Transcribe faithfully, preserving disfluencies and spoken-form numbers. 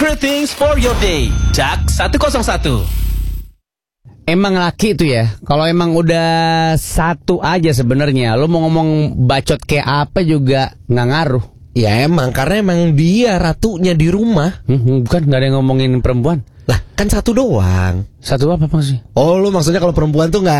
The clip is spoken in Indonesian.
Greetings for your day, Jak seratus satu. Emang laki itu ya, kalau emang udah satu aja sebenarnya, lo mau ngomong bacot kayak apa juga nggak ngaruh. Ya emang, karena emang dia ratunya di rumah. Hmm, bukan, nggak ada yang ngomongin perempuan. Lah, kan satu doang. Satu apa maksudnya? Oh, lu maksudnya kalau perempuan tuh nggak